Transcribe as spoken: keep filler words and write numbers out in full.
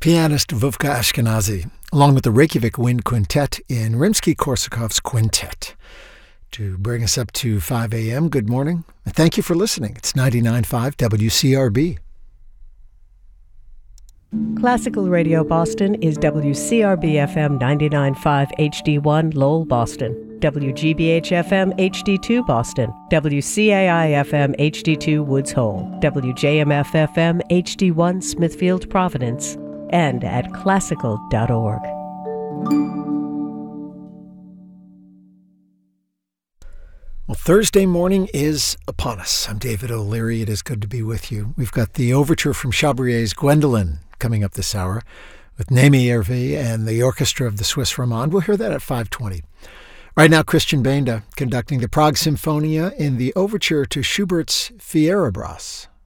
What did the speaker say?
pianist Vovka Ashkenazi, along with the Reykjavik Wind Quintet in Rimsky-Korsakov's Quintet. To bring us up to five a.m., good morning, and thank you for listening. It's ninety-nine point five W C R B. Classical Radio Boston is W C R B F M ninety-nine point five H D one Lowell, Boston, W G B H F M H D two Boston, W C A I F M H D two Woods Hole, W J M F F M H D one Smithfield, Providence, and at classical dot org. Well, Thursday morning is upon us. I'm David O'Leary. It is good to be with you. We've got the overture from Chabrier's Gwendolen coming up this hour with Naomi Hervé and the orchestra of the Swiss Romande. We'll hear that at five twenty. Right now, Christian Benda conducting the Prague Symphonia in the overture to Schubert's Fierabras.